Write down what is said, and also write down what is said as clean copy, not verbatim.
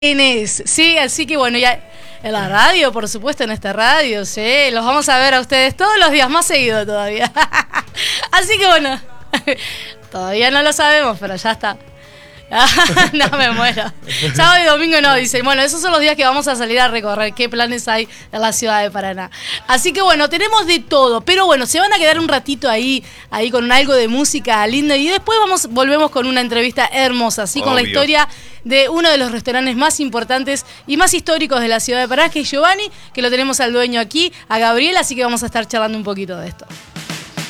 Inés, sí, así que bueno, ya en la radio, por supuesto, en esta radio, sí, los vamos a ver a ustedes todos los días, más seguido todavía. Así que bueno, todavía no lo sabemos, pero ya está. No, me muero. Sábado y domingo no, dicen. Bueno, esos son los días que vamos a salir a recorrer. ¿Qué planes hay en la ciudad de Paraná? Así que bueno, tenemos de todo. Pero bueno, se van a quedar un ratito ahí con algo de música lindo. Y después volvemos con una entrevista hermosa, así con la historia de uno de los restaurantes más importantes y más históricos de la ciudad de Paraná, que es Giovanni, que lo tenemos al dueño aquí, a Gabriel. Así que vamos a estar charlando un poquito de esto.